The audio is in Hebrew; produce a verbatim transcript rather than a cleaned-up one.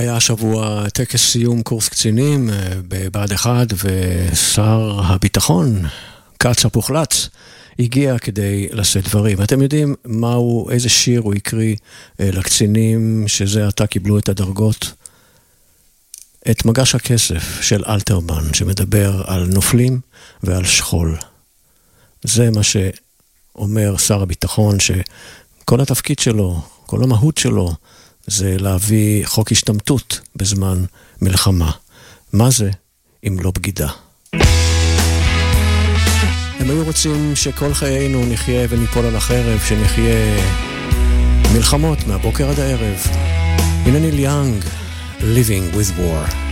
היה השבוע טקס סיום קורס קצינים בבה"ד אחד, ושר הביטחון, כץ הפוחלץ, הגיע כדי לשאת דברים. אתם יודעים מהו, איזה שיר הוא הקריא לקצינים שזה עתה קיבלו את הדרגות? את מגש הכסף של אלתרמן, שמדבר על נופלים ועל שכול. זה מה שאומר שר הביטחון, שכל התפקיד שלו, כל המהות שלו, זה להביא חוק השתמטות בזמן מלחמה. מה זה אם לא בגידה? הם היו רוצים שכל חיינו נחיה וניפול על החרב, שנחיה מלחמות מהבוקר עד הערב. הנה ניל יאנג, Living with War.